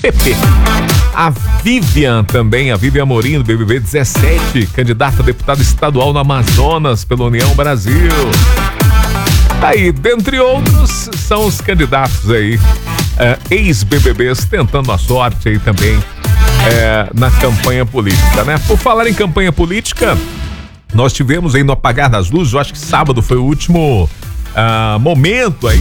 PP. A Vivian também, a Vivian Amorim, do BBB 17, candidata a deputada estadual no Amazonas pela União Brasil. Aí, dentre outros, são os candidatos aí, ex-BBBs, tentando a sorte aí também na campanha política, né? Por falar em campanha política, nós tivemos aí no apagar das luzes, eu acho que sábado foi o último momento aí